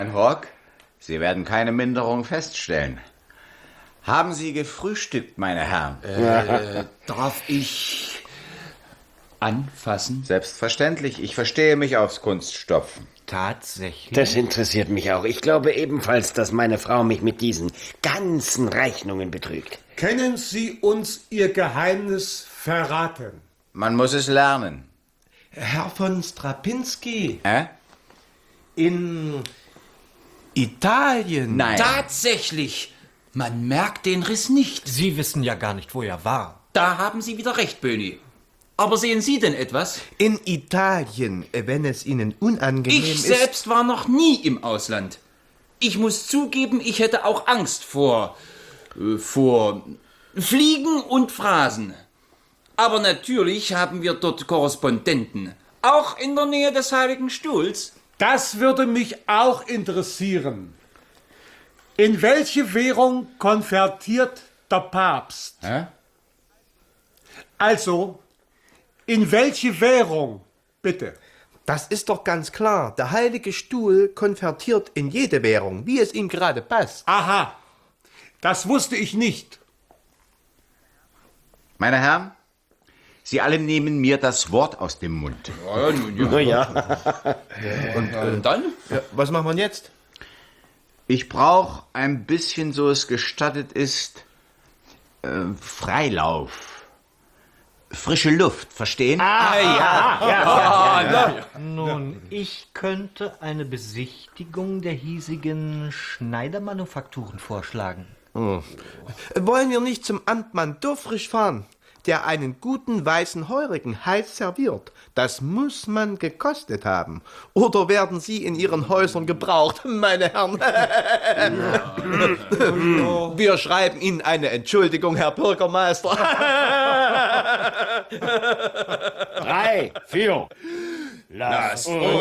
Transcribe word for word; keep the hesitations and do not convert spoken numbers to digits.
Herr Hawk, Sie werden keine Minderung feststellen. Haben Sie gefrühstückt, meine Herren? Äh, darf ich anfassen? Selbstverständlich. Ich verstehe mich aufs Kunststopfen. Tatsächlich? Das interessiert mich auch. Ich glaube ebenfalls, dass meine Frau mich mit diesen ganzen Rechnungen betrügt. Können Sie uns Ihr Geheimnis verraten? Man muss es lernen. Herr von Strapinski, Äh? in Italien. Nein. Tatsächlich! Man merkt den Riss nicht. Sie wissen ja gar nicht, wo er war. Da haben Sie wieder recht, Böni. Aber sehen Sie denn etwas? In Italien, wenn es Ihnen unangenehm Ich ist... selbst war noch nie im Ausland. Ich muss zugeben, ich hätte auch Angst vor... Äh, vor Fliegen und Phrasen. Aber natürlich haben wir dort Korrespondenten. Auch in der Nähe des Heiligen Stuhls. Das würde mich auch interessieren. In welche Währung konvertiert der Papst? Hä? Also, in welche Währung, bitte? Das ist doch ganz klar. Der Heilige Stuhl konvertiert in jede Währung, wie es ihm gerade passt. Aha, das wusste ich nicht. Meine Herren, Sie alle nehmen mir das Wort aus dem Mund. Ja, nun, ja. Na ja. Und, äh, Und dann? ja, was machen wir jetzt? Ich brauche ein bisschen, so es gestattet ist, äh, Freilauf. Frische Luft, verstehen? Nun, ich könnte eine Besichtigung der hiesigen Schneidermanufakturen vorschlagen. Wollen wir nicht zum Amtmann Dofrisch fahren, der einen guten weißen Heurigen heiß serviert? Das muss man gekostet haben. Oder werden Sie in Ihren Häusern gebraucht, meine Herren? Wir schreiben Ihnen eine Entschuldigung, Herr Bürgermeister. Drei, vier. Lass uns